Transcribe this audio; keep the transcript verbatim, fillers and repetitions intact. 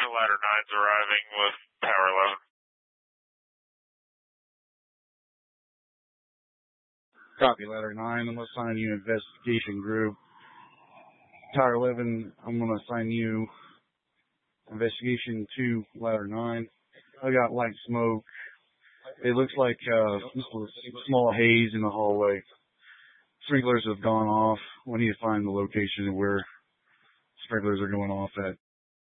Ladder nine's arriving with Tower eleven. Copy, Ladder nine. I'm going to assign you investigation group. Tower eleven, I'm going to assign you investigation two, Ladder nine. I got light smoke. It looks like uh, small haze in the hallway. Sprinklers have gone off. We need to find the location where sprinklers are going off at.